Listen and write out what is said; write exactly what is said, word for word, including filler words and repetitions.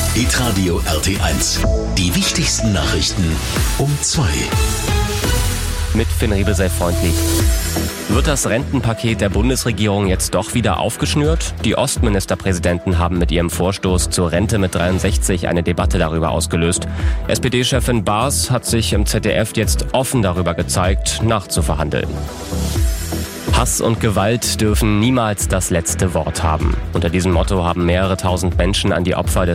Hitradio R T eins. Die wichtigsten Nachrichten um zwei. Mit Finn Riebel, sei freundlich. Wird das Rentenpaket der Bundesregierung jetzt doch wieder aufgeschnürt? Die Ostministerpräsidenten haben mit ihrem Vorstoß zur Rente mit dreiundsechzig eine Debatte darüber ausgelöst. S P D-Chefin Baas hat sich im Z D F jetzt offen darüber gezeigt, nachzuverhandeln. Hass und Gewalt dürfen niemals das letzte Wort haben. Unter diesem Motto haben mehrere tausend Menschen an die Opfer des